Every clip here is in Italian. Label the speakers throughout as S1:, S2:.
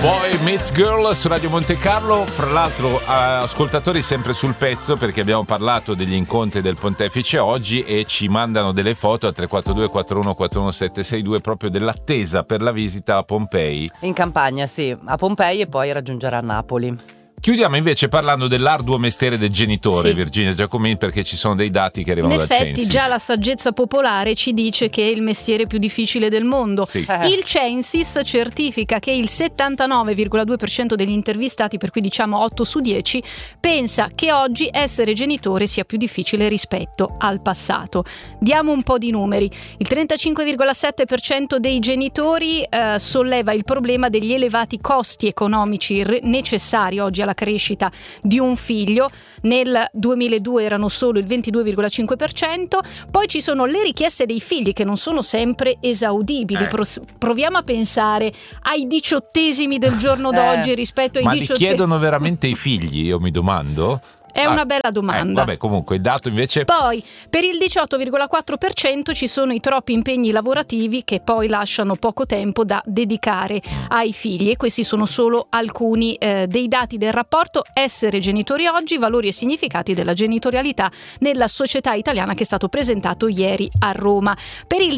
S1: Boy Meets Girl su Radio Monte Carlo. Fra l'altro, ascoltatori sempre sul pezzo, perché abbiamo parlato degli incontri del Pontefice oggi e ci mandano delle foto a 342 41 41 762 proprio dell'attesa per la visita a Pompei.
S2: In campagna, sì, a Pompei e poi raggiungerà Napoli.
S1: Chiudiamo invece parlando dell'arduo mestiere del genitore,
S3: sì.
S1: Virginia Giacomin, perché ci sono dei dati che arrivano dal Censis.
S3: In effetti già la saggezza popolare ci dice che è il mestiere più difficile del mondo.
S1: Sì.
S3: Il Censis certifica che il 79,2% degli intervistati, per cui diciamo 8 su 10, pensa che oggi essere genitore sia più difficile rispetto al passato. Diamo un po' di numeri. Il 35,7% dei genitori solleva il problema degli elevati costi economici necessari oggi alla crescita di un figlio. Nel 2002 erano solo il 22,5%. Poi ci sono le richieste dei figli, che non sono sempre esaudibili. Proviamo a pensare ai 18esimi del giorno d'oggi rispetto ai 18esimi.
S1: Ma li chiedono veramente i figli, io mi domando?
S3: È una bella domanda.
S1: Vabbè, comunque il dato invece.
S3: Poi per il 18,4% ci sono i troppi impegni lavorativi che poi lasciano poco tempo da dedicare ai figli, e questi sono solo alcuni dei dati del rapporto Essere genitori oggi, valori e significati della genitorialità nella società italiana, che è stato presentato ieri a Roma. Per il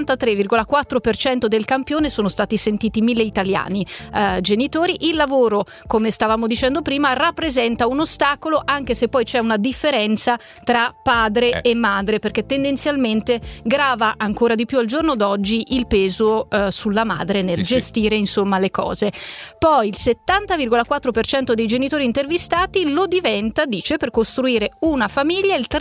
S3: 73,4% del campione sono stati sentiti 1.000 italiani genitori. Il lavoro, come stavamo dicendo prima, rappresenta un ostacolo, anche se poi c'è una differenza tra padre e madre, perché tendenzialmente grava ancora di più al giorno d'oggi il peso sulla madre nel gestire insomma le cose. Poi il 70,4% dei genitori intervistati lo diventa, dice, per costruire una famiglia. Il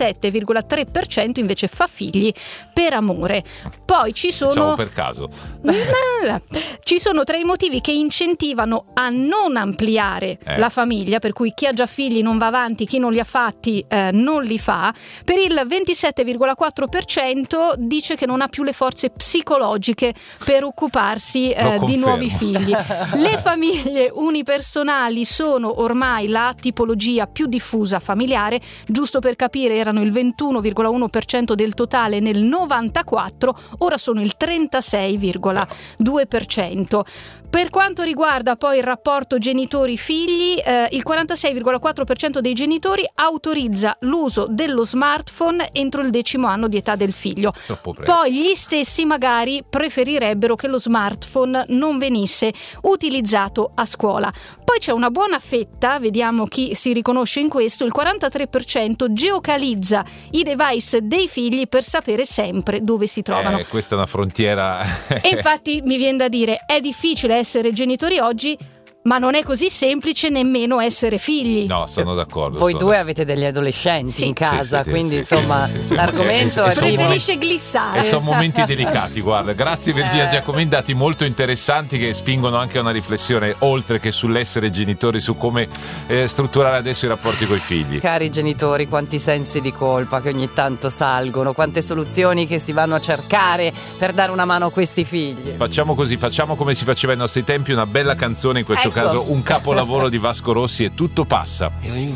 S3: 37,3% invece fa figli per amore. Poi ci sono,
S1: pensavo per caso,
S3: ci sono tra i motivi che incentivano a non ampliare la famiglia, per cui chi ha già figli non va avanti, chi non li ha fatti non li fa. Per il 27,4% dice che non ha più le forze psicologiche per occuparsi di nuovi figli. Le famiglie unipersonali sono ormai la tipologia più diffusa familiare. Giusto per capire, erano il 21,1% del totale nel 94, ora sono il 36,2%. Per quanto riguarda poi il rapporto genitori-figli, il 46,4% dei genitori autorizza l'uso dello smartphone entro il 10° anno di età del figlio. Poi gli stessi magari preferirebbero che lo smartphone non venisse utilizzato a scuola. Poi c'è una buona fetta, vediamo chi si riconosce in questo, il 43% geocalizza i device dei figli per sapere sempre dove si trovano.
S1: Questa è una frontiera.
S3: E infatti mi viene da dire, è difficile essere genitori oggi, ma non è così semplice nemmeno essere figli.
S1: No, sono d'accordo.
S2: Voi due avete degli adolescenti in casa, quindi insomma l'argomento è
S3: preferisce glissare.
S1: E sono momenti delicati, guarda. Grazie Virginia Giacomin, dati molto interessanti che spingono anche a una riflessione, oltre che sull'essere genitori, su come strutturare adesso i rapporti coi figli.
S2: Cari genitori, quanti sensi di colpa che ogni tanto salgono, quante soluzioni che si vanno a cercare per dare una mano a questi figli.
S1: Facciamo così, facciamo come si faceva ai nostri tempi, una bella canzone, in questo caso un capolavoro di Vasco Rossi, e Tutto passa.
S4: E ogni